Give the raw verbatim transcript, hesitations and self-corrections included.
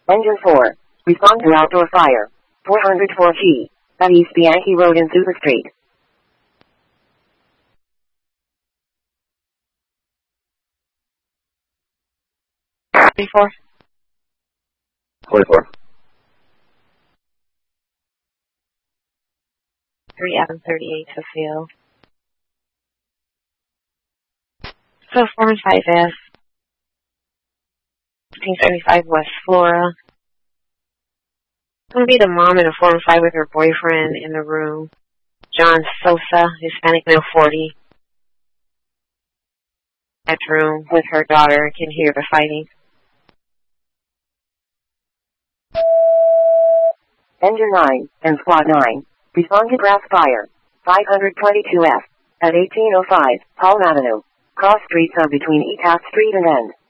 Engine four. Respond to outdoor fire. four hundred four G. At East Bianchi Road in Super Street. Forty-four. Forty-four. Three Adam thirty-eight to field. So four and five F. fifteen seventy-five West Flora. It's gonna be the mom in a four and five with her boyfriend in the room. John Sosa, Hispanic male, forty. Bedroom with her daughter, can hear the fighting. Engine nine and Squad nine. Respond to brass fire. five twenty-two F. At eighteen oh five, Palm Avenue. Cross streets are between E T A P Street and End.